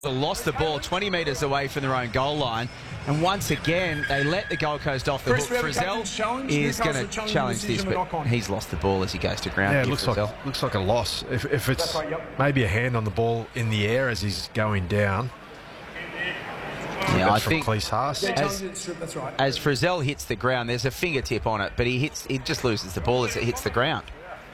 Lost the ball 20 metres away from their own goal line, and once again they let the Gold Coast off the hook. Frizzell is going to challenge this, but he's lost the ball as he goes to ground. Yeah, it looks like a loss. If it's maybe a hand on the ball in the air as he's going down. Yeah, I think as Frizzell hits the ground, there's a fingertip on it, but he just loses the ball as it hits the ground.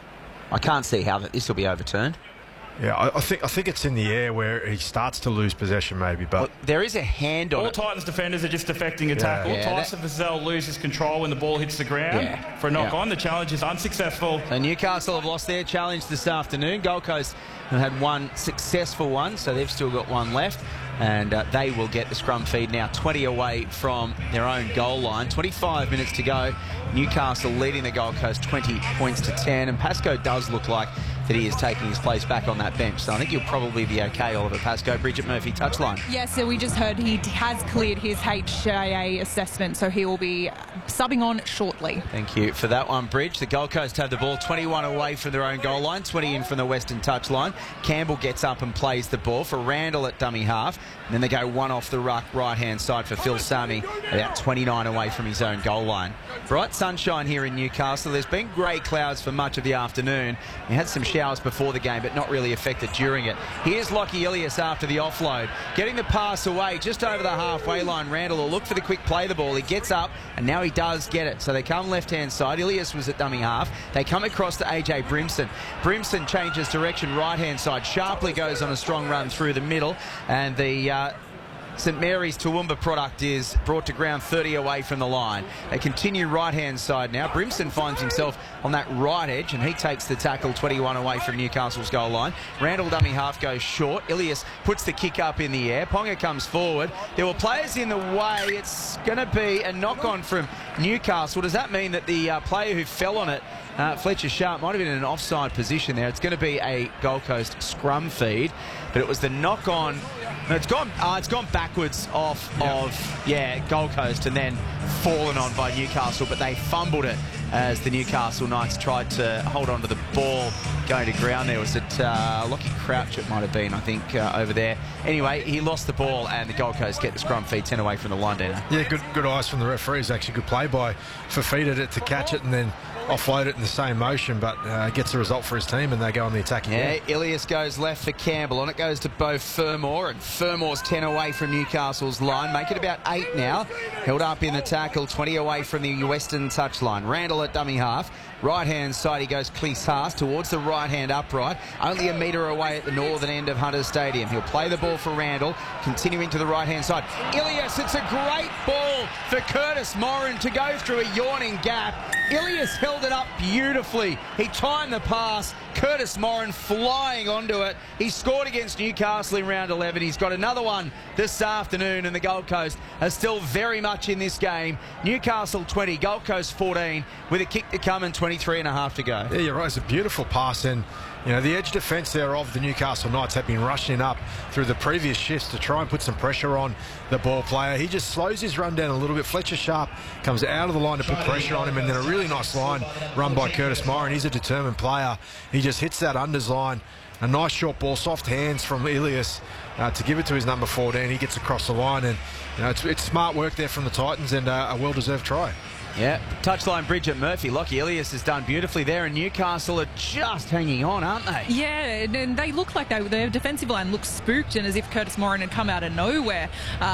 I can't see how this will be overturned. Yeah, I think it's in the air where he starts to lose possession maybe, but... Well, there is a hand on it. All Titans defenders are just defecting a tackle. Tyson Frizzell loses control when the ball hits the ground for a knock-on. The challenge is unsuccessful. So Newcastle have lost their challenge this afternoon. Gold Coast have had one successful one, so they've still got one left. And they will get the scrum feed now 20 away from their own goal line. 25 minutes to go. Newcastle leading the Gold Coast 20 points to 10. And Pascoe does look like that he is taking his place back on that bench. So I think he'll probably be okay, Oliver Pascoe. Bridget Murphy, touchline. Yeah, so we just heard he has cleared his HIA assessment, so he will be subbing on shortly. Thank you for that one, Bridge. The Gold Coast have the ball 21 away from their own goal line, 20 in from the western touchline. Campbell gets up and plays the ball for Randall at dummy half. And then they go one off the ruck right-hand side for Phil Sami, about 29 away from his own goal line. Bright sunshine here in Newcastle. There's been grey clouds for much of the afternoon. We had some showers before the game, but not really affected during it. Here's Lockie Ilias after the offload. Getting the pass away just over the halfway line. Randall will look for the quick play the ball. He gets up, and now he does get it. So they come left-hand side. Ilias was at dummy half. They come across to AJ Brimson. Brimson changes direction right-hand side. Sharply goes on a strong run through the middle, and the St Mary's Toowoomba product is brought to ground 30 away from the line. They continue right-hand side now. Brimson finds himself on that right edge, and he takes the tackle 21 away from Newcastle's goal line. Randall dummy half goes short. Ilias puts the kick up in the air. Ponga comes forward. There were players in the way. It's going to be a knock-on from Newcastle. Does that mean that the player who fell on it, Fletcher Sharp, might have been in an offside position there? It's going to be a Gold Coast scrum feed, but it was the knock-on. It's gone backwards off of Gold Coast and then fallen on by Newcastle, but they fumbled it as the Newcastle Knights tried to hold on to the ball going to ground there. Was it Lockie Crouch? It might have been, I think, over there. Anyway, he lost the ball, and the Gold Coast get the scrum feed 10 away from the line, Dino. Yeah, good eyes from the referees. Actually, good play by Fafita to catch it and then offload it in the same motion, but gets the result for his team, and they go on the attacking end. Ilias goes left for Campbell. On it goes to Beau Fermor, and Fermor's 10 away from Newcastle's line. Make it about 8 now. Held up in the tackle, 20 away from the western touchline. Randall at dummy half. Right-hand side, he goes Cleese Haas towards the right-hand upright. Only a metre away at the northern end of Hunter Stadium. He'll play the ball for Randall, continuing to the right-hand side. Ilias, it's a great ball for Curtis Moran to go through a yawning gap. Ilias held it up beautifully. He timed the pass. Curtis Moran flying onto it. He scored against Newcastle in round 11. He's got another one this afternoon, and the Gold Coast are still very much in this game. Newcastle 20, Gold Coast 14, with a kick to come and 23 and a half to go. Yeah, you're right. It's a beautiful pass, and you know, the edge defence there of the Newcastle Knights have been rushing up through the previous shifts to try and put some pressure on the ball player. He just slows his run down a little bit. Fletcher Sharp comes out of the line to put pressure on him, and then a really nice line run by Curtis Moran. He's a determined player. He just hits that unders line. A nice short ball, soft hands from Ilias to give it to his number 14. He gets across the line, and you know, it's smart work there from the Titans, and a well-deserved try. Yeah, touchline Bridget Murphy. Lockie Ilias has done beautifully there, and Newcastle are just hanging on, aren't they? Yeah, and they look like their defensive line looks spooked, and as if Curtis Moran had come out of nowhere.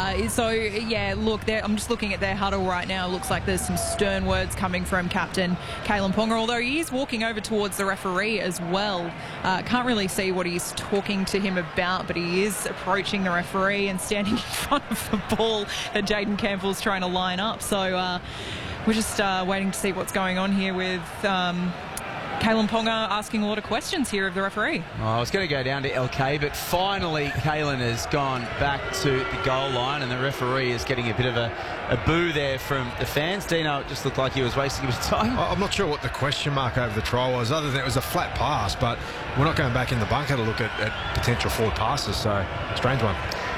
Look, I'm just looking at their huddle right now. It looks like there's some stern words coming from Captain Kalyn Ponga, although he is walking over towards the referee as well. Can't really see what he's talking to him about, but he is approaching the referee and standing in front of the ball that Jaden Campbell's trying to line up. So we're just waiting to see what's going on here with Kalyn Ponga asking a lot of questions here of the referee. Oh, I was going to go down to LK, but finally Kalyn has gone back to the goal line, and the referee is getting a bit of a boo there from the fans. Dino, it just looked like he was wasting his time. I'm not sure what the question mark over the try was, other than it was a flat pass, but we're not going back in the bunker to look at potential forward passes, so strange one.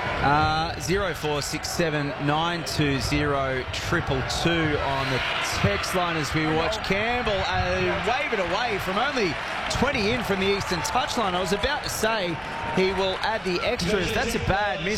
0467 920 222 on the text line as we watch Campbell wave it away from only 20 in from the eastern touchline. I was about to say he will add the extras. That's a bad miss.